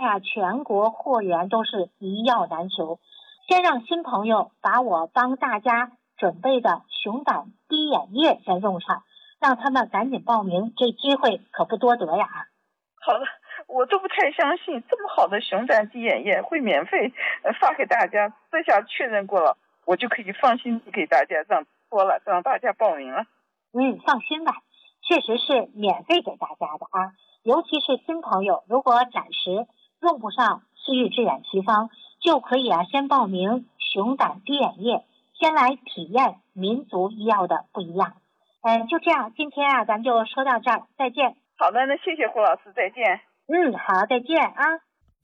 呀，全国货源都是一药难求。先让新朋友把我帮大家准备的熊胆滴眼液先用上，让他们赶紧报名，这机会可不多得呀。 好了，我都不太相信这么好的熊胆滴眼液会免费发给大家，这下确认过了，我就可以放心给大家让大家报名了。 放心吧，确实是免费给大家的啊。尤其是新朋友，如果暂时用不上西域智远奇方，就可以先报名熊胆滴眼液，先来体验民族医药的不一样。就这样，今天咱就说到这儿，再见。 好的，那谢谢胡老师，再见。 好，再见啊。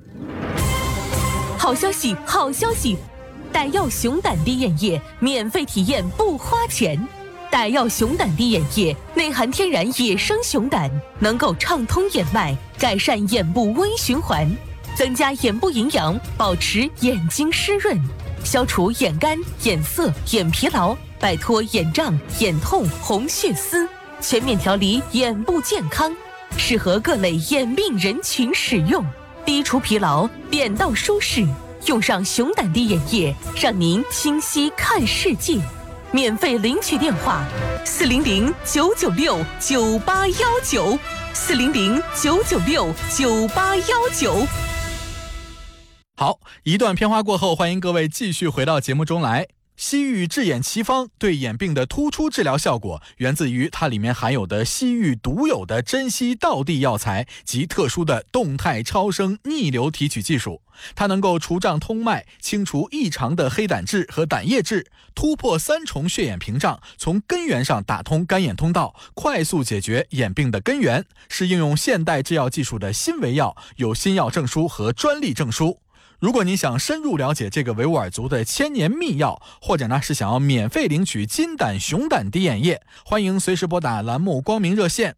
好消息，好消息！带药熊胆滴眼液免费体验不花钱。带药熊胆滴眼液内含天然野生熊胆，能够畅通眼脉，改善眼部微循环，增加眼部营养，保持眼睛湿润，消除眼干、眼涩、眼疲劳，摆脱眼胀、眼痛、红血丝，全面调理眼部健康，适合各类眼病人群使用，低除疲劳，点到舒适。用上熊胆滴眼液，让您清晰看世界。免费领取电话：400-996-9819，400-996-9819。 好，一段片花过后，欢迎各位继续回到节目中来。西域智眼奇方对眼病的突出治疗效果，源自于它里面含有的西域独有的珍稀道地药材及特殊的动态超声逆流提取技术。它能够除障通脉，清除异常的黑胆质和胆液质，突破3重血眼屏障，从根源上打通干眼通道，快速解决眼病的根源，是应用现代制药技术的新维药，有新药证书和专利证书。如果你想深入了解这个维吾尔族的千年秘药，或者是想要免费领取金胆熊胆滴眼液，欢迎随时拨打栏目光明热线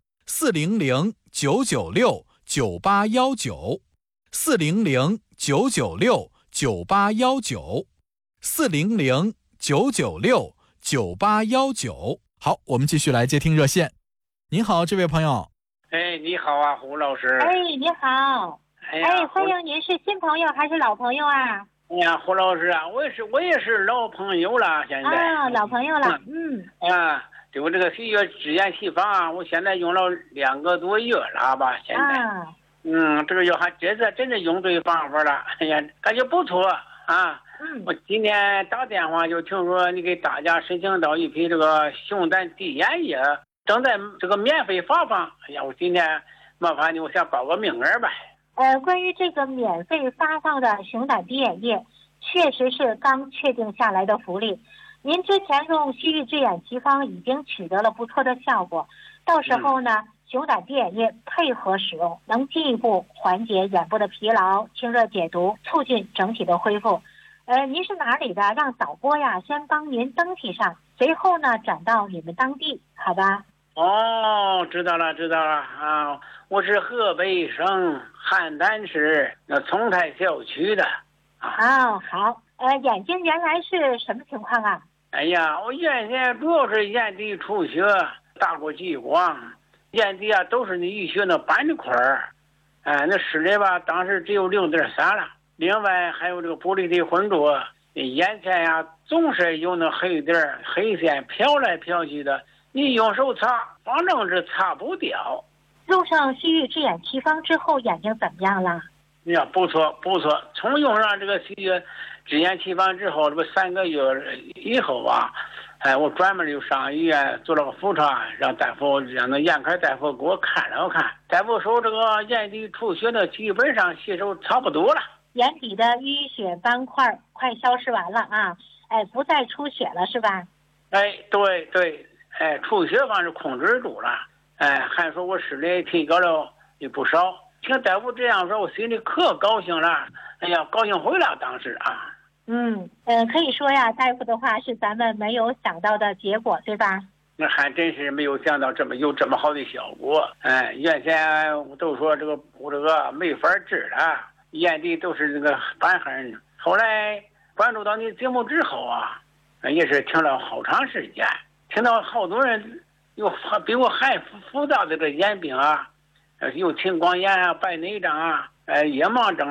400-996-9819，400-996-9819。好，我们继续来接听热线。您好，这位朋友。 你好啊，胡老师。 你好。欢迎您，是新朋友还是老朋友啊？ 胡老师啊，我也是老朋友了，现在。 老朋友了。 对我这个西域智眼奇方啊，我现在用了2个多月了吧，现在。这个药还真的用对方法了，感觉不错啊。我今天打电话就听说你给大家申请到一批这个熊胆滴眼液，正在这个免费发放。我今天麻烦你，我想报个名额呗。 关于这个免费发放的熊胆滴眼液，确实是刚确定下来的福利。您之前用西域智眼奇方已经取得了不错的效果，到时候呢，熊胆滴眼液配合使用，能进一步缓解眼部的疲劳，清热解毒，促进整体的恢复。您是哪里的？让导播先帮您登记上，随后呢转到你们当地，好吧？ 知道了啊！我是河北省邯郸市丛台小区的。 好。眼睛原来是什么情况啊？ 我原先主要是眼底出血，打过激光，眼底都是淤血的斑块那视力吧，当时只有0.3了。另外还有这个玻璃体浑浊，眼前总是有那黑点黑线飘来飘去的。你用手擦，反正是擦不掉。 用上西域智眼奇方之后，眼睛怎么样了？ 不错。从用上这个西域智眼奇方之后，这不3个月以后吧，我专门就上医院做了个复查，让那眼科大夫给我看了看。大夫说这个眼底出血的基本上吸收差不多了， 眼底的淤血斑块快消失完了啊，不再出血了是吧？ 对。出血方是控制住了，还说我视力提高了也不少。听大夫这样说，我心里可高兴了，高兴坏了当时啊。 可以说大夫的话是咱们没有想到的结果，对吧？ 那还真是没有想到有这么好的效果。原先都说我这个没法治了，眼底都是这个斑痕。后来关注到你节目之后也是听了好长时间。听到好多人有比我还复杂的这个眼病有青光眼白内障夜盲症